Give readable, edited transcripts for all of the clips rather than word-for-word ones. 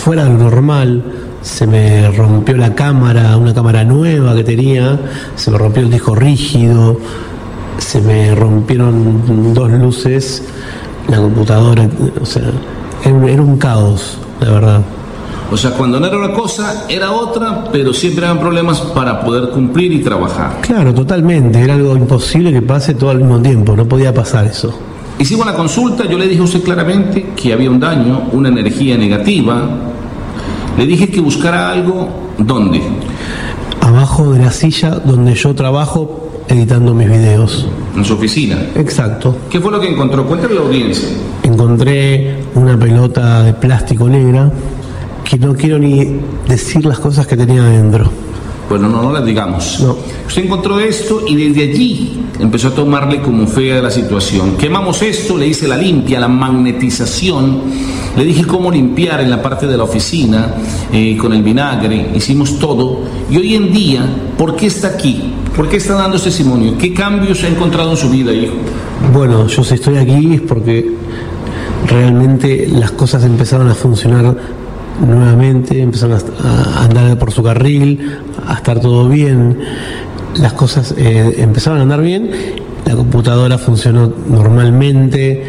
fuera de lo normal. Se me rompió la cámara, una cámara nueva que tenía, se me rompió el disco rígido, se me rompieron 2 luces, la computadora, o sea, era un caos, la verdad. O sea, cuando no era una cosa, era otra, pero siempre eran problemas para poder cumplir y trabajar. Claro, totalmente, era algo imposible que pase todo al mismo tiempo, no podía pasar eso. Hicimos la consulta, yo le dije a usted claramente que había un daño, una energía negativa. Le dije que buscara algo, ¿dónde? Abajo de la silla donde yo trabajo editando mis videos. ¿En su oficina? Exacto. ¿Qué fue lo que encontró? Cuéntale a la audiencia. Encontré una pelota de plástico negra que no quiero ni decir las cosas que tenía adentro. Bueno, no las digamos. No. Usted encontró esto y desde allí empezó a tomarle como fea la situación. Quemamos esto, le hice la limpia, la magnetización. Le dije cómo limpiar en la parte de la oficina, con el vinagre, hicimos todo. Y hoy en día, ¿por qué está aquí? ¿Por qué está dando este testimonio? ¿Qué cambios ha encontrado en su vida, hijo? Bueno, yo si estoy aquí es porque realmente las cosas empezaron a funcionar nuevamente, empezaron a andar por su carril, a estar todo bien. Las cosas empezaron a andar bien, la computadora funcionó normalmente,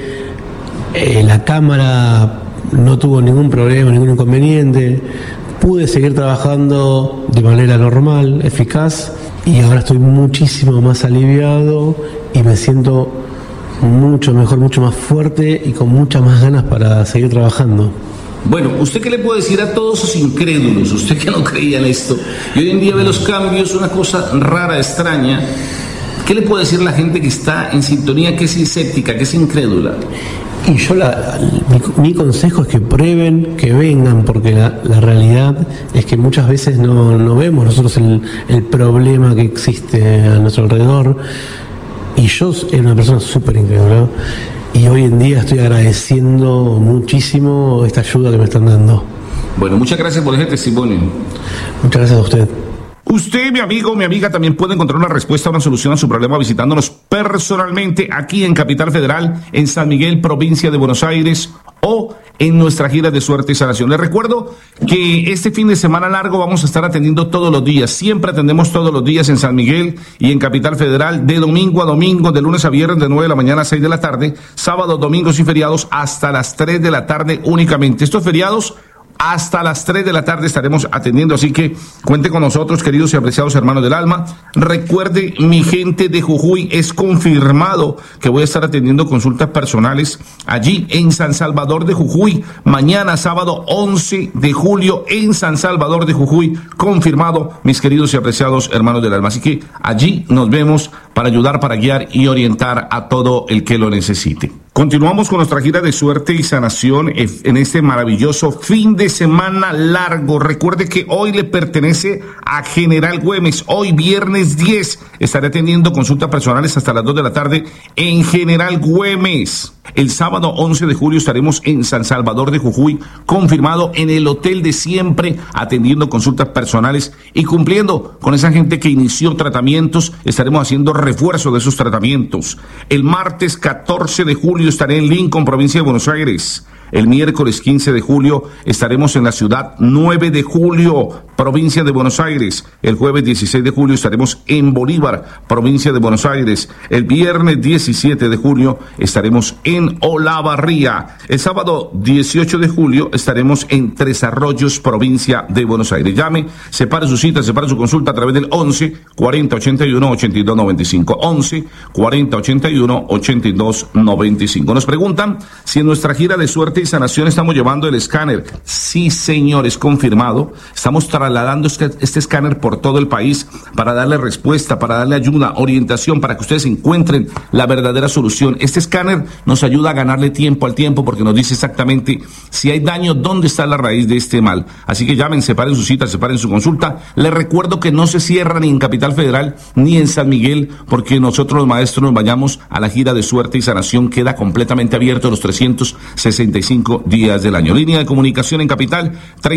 la cámara no tuvo ningún problema, ningún inconveniente, pude seguir trabajando de manera normal, eficaz, y ahora estoy muchísimo más aliviado y me siento mucho mejor, mucho más fuerte y con muchas más ganas para seguir trabajando. Bueno, ¿usted qué le puede decir a todos esos incrédulos? Usted que no creía en esto y hoy en día ve los cambios, una cosa rara, extraña. ¿Qué le puede decir a la gente que está en sintonía, que es escéptica, que es incrédula? Y yo mi consejo es que prueben, que vengan, porque la realidad es que muchas veces no vemos nosotros el problema que existe a nuestro alrededor. Y yo era una persona súper incrédula. Y hoy en día estoy agradeciendo muchísimo esta ayuda que me están dando. Bueno, muchas gracias por ese testimonio. Muchas gracias a usted. Usted, mi amigo, mi amiga, también puede encontrar una respuesta, una solución a su problema visitándonos personalmente aquí en Capital Federal, en San Miguel, provincia de Buenos Aires, o en nuestra gira de suerte y sanación. Les recuerdo que este fin de semana largo vamos a estar atendiendo todos los días. Siempre atendemos todos los días en San Miguel y en Capital Federal, de domingo a domingo, de lunes a viernes, de 9 de la mañana a 6 de la tarde, sábados, domingos y feriados hasta las 3 de la tarde únicamente. Estos feriados hasta las 3 de la tarde estaremos atendiendo, así que cuente con nosotros, queridos y apreciados hermanos del alma. Recuerde, mi gente de Jujuy, es confirmado que voy a estar atendiendo consultas personales allí en San Salvador de Jujuy, mañana sábado 11 de julio en San Salvador de Jujuy, confirmado, mis queridos y apreciados hermanos del alma. Así que allí nos vemos para ayudar, para guiar y orientar a todo el que lo necesite. Continuamos con nuestra gira de suerte y sanación en este maravilloso fin de semana largo. Recuerde que hoy le pertenece a General Güemes. Hoy, viernes 10, estaré atendiendo consultas personales hasta las 2 de la tarde en General Güemes. El sábado 11 de julio estaremos en San Salvador de Jujuy, confirmado en el hotel de siempre, atendiendo consultas personales y cumpliendo con esa gente que inició tratamientos. Estaremos haciendo refuerzo de esos tratamientos. El martes 14 de julio estaré en Lincoln, provincia de Buenos Aires. El miércoles 15 de julio estaremos en la ciudad 9 de julio, provincia de Buenos Aires. El jueves 16 de julio estaremos en Bolívar, provincia de Buenos Aires. El viernes 17 de julio estaremos en Olavarría. El sábado 18 de julio estaremos en Tres Arroyos, provincia de Buenos Aires. Llame, separe su cita, separe su consulta a través del 11 40 81 82 95. 11 40 81 82 95. Nos preguntan si en nuestra gira de suerte y sanación estamos llevando el escáner. Sí, señor, es confirmado. Estamos trasladando este escáner por todo el país para darle respuesta, para darle ayuda, orientación, para que ustedes encuentren la verdadera solución. Este escáner nos ayuda a ganarle tiempo al tiempo porque nos dice exactamente si hay daño, dónde está la raíz de este mal. Así que llamen, separen su cita, separen su consulta. Les recuerdo que no se cierra ni en Capital Federal ni en San Miguel, porque nosotros los maestros nos vayamos a la gira de suerte y sanación. Queda completamente abierto los 365 días del año. Línea de comunicación en Capital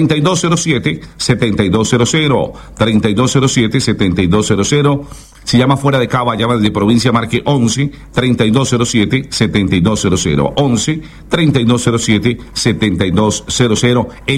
3207-7200, 3207-7200. Si llama fuera de Cava, llama desde provincia, marque 11-3207-7200, 11-3207-7200.